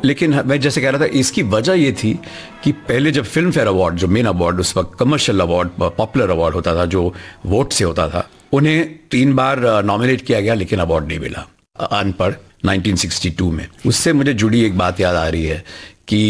लेकिन मैं जैसे कह रहा था, इसकी वजह ये थी कि पहले जब फिल्म फेयर अवार्ड, जो मेन अवार्ड उस वक्त कमर्शियल अवार्ड, पॉपुलर अवार्ड होता था, जो वोट से होता था, उन्हें 3 बार नॉमिनेट किया गया लेकिन अवार्ड नहीं मिला। अनपढ़ 1962 में। उससे मुझे जुड़ी एक बात याद आ रही है कि